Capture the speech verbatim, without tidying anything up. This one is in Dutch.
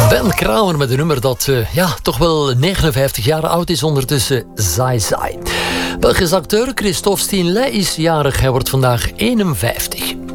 Ben Kramer met een nummer dat uh, ja, toch wel negenenvijftig jaar oud is ondertussen. Zai Zai. Belgisch acteur Christophe Stienle is jarig. Hij wordt vandaag eenenvijftig.